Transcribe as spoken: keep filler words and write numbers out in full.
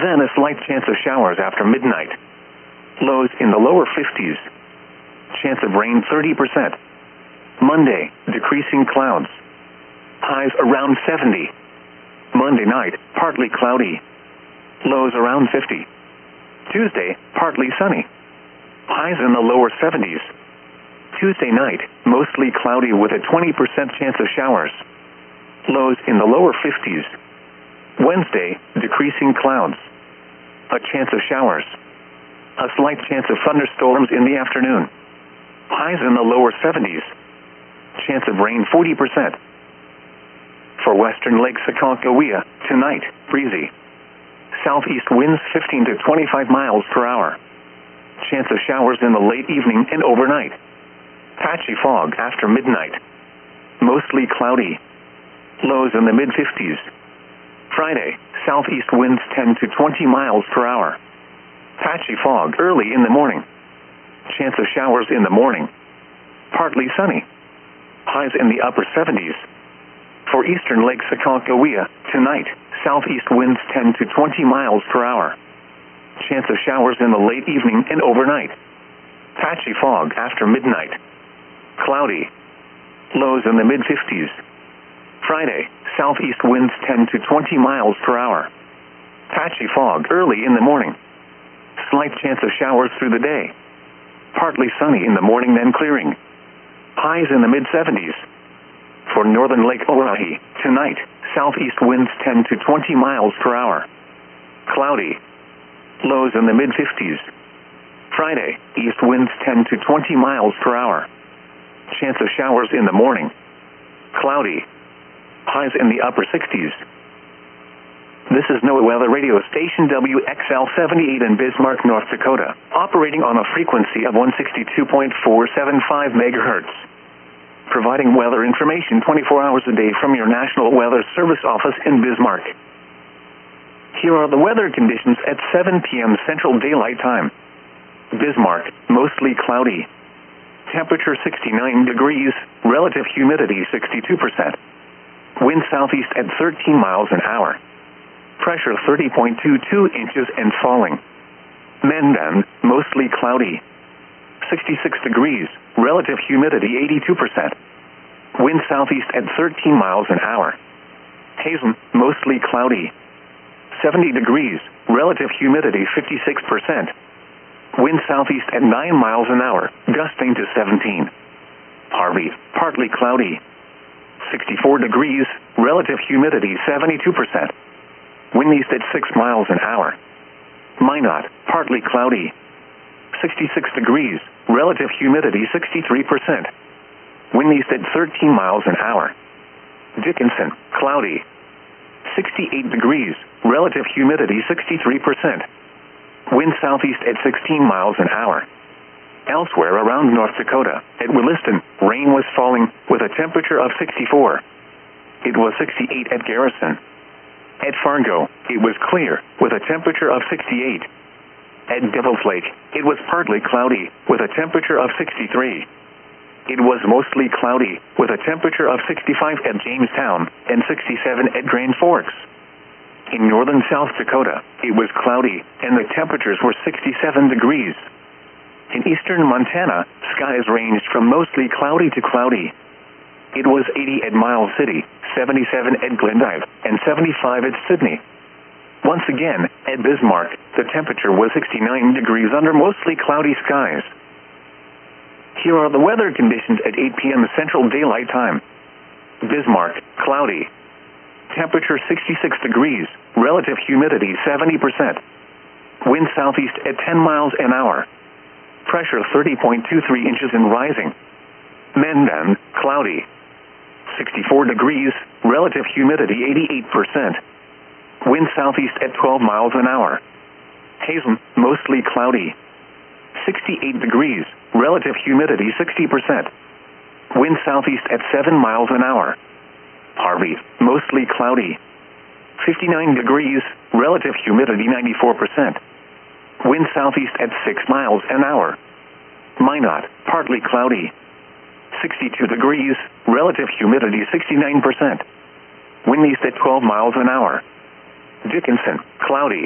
Then a slight chance of showers after midnight. Lows in the lower fifties. Chance of rain thirty percent. Monday, decreasing clouds. Highs around seventy. Monday night, partly cloudy. Lows around fifty. Tuesday, partly sunny. Highs in the lower seventies. Tuesday night, mostly cloudy with a twenty percent chance of showers. Lows in the lower fifties. Wednesday, decreasing clouds. A chance of showers. A slight chance of thunderstorms in the afternoon. Highs in the lower seventies. Chance of rain forty percent. For western Lake Aconcagua, tonight, breezy. Southeast winds fifteen to twenty-five miles per hour. Chance of showers in the late evening and overnight. Patchy fog after midnight. Mostly cloudy. Lows in the mid-fifties. Friday, southeast winds ten to twenty miles per hour. Patchy fog early in the morning. Chance of showers in the morning. Partly sunny. Highs in the upper seventies. For eastern Lake Aconcagua, tonight, southeast winds ten to twenty miles per hour. Chance of showers in the late evening and overnight. Patchy fog after midnight. Cloudy. Lows in the mid-fifties. Friday, southeast winds ten to twenty miles per hour. Patchy fog early in the morning. Slight chance of showers through the day. Partly sunny in the morning, then clearing. Highs in the mid-seventies. For northern Lake Oahe, tonight, southeast winds ten to twenty miles per hour. Cloudy. Lows in the mid-fifties. Friday, east winds ten to twenty miles per hour. Chance of showers in the morning. Cloudy. Highs in the upper sixties. This is NOAA Weather Radio Station W X L seventy-eight in Bismarck, North Dakota, operating on a frequency of one sixty-two point four seven five megahertz. Providing weather information twenty-four hours a day from your National Weather Service office in Bismarck. Here are the weather conditions at seven p.m. Central Daylight Time. Bismarck, mostly cloudy. Temperature sixty-nine degrees, relative humidity sixty-two percent. Wind southeast at thirteen miles an hour. Pressure thirty point two two inches and falling. Mendon, mostly cloudy. sixty-six degrees, relative humidity eighty-two percent. Wind southeast at thirteen miles an hour. Hazen, mostly cloudy. seventy degrees, relative humidity fifty-six percent. Wind southeast at nine miles an hour, gusting to seventeen. Harvey, partly cloudy. sixty-four degrees, relative humidity seventy-two percent. Wind east at six miles an hour. Minot, partly cloudy. sixty-six degrees, relative humidity sixty-three percent. Wind east at thirteen miles an hour. Dickinson, cloudy. sixty-eight degrees, relative humidity sixty-three percent. Wind southeast at sixteen miles an hour. Elsewhere around North Dakota, at Williston, rain was falling with a temperature of sixty-four. It was sixty-eight at Garrison. At Fargo, it was clear with a temperature of sixty-eight. At Devil's Lake, it was partly cloudy with a temperature of sixty-three. It was mostly cloudy with a temperature of sixty-five at Jamestown and sixty-seven at Grand Forks. In northern South Dakota, it was cloudy and the temperatures were sixty-seven degrees. In eastern Montana, skies ranged from mostly cloudy to cloudy. It was eighty at Miles City, seventy-seven at Glendive, and seventy-five at Sydney. Once again, at Bismarck, the temperature was sixty-nine degrees under mostly cloudy skies. Here are the weather conditions at eight p.m. Central Daylight Time. Bismarck, cloudy. Temperature sixty-six degrees, relative humidity seventy percent. Wind southeast at ten miles an hour. Pressure thirty point two three inches and rising. Mendon, cloudy. sixty-four degrees, relative humidity eighty-eight percent. Wind southeast at twelve miles an hour. Hazen, mostly cloudy. sixty-eight degrees, relative humidity sixty percent. Wind southeast at seven miles an hour. Harvey, mostly cloudy. fifty-nine degrees, relative humidity ninety-four percent. Wind southeast at six miles an hour. Minot, partly cloudy. sixty-two degrees, relative humidity sixty-nine percent. Wind east at twelve miles an hour. Dickinson, cloudy.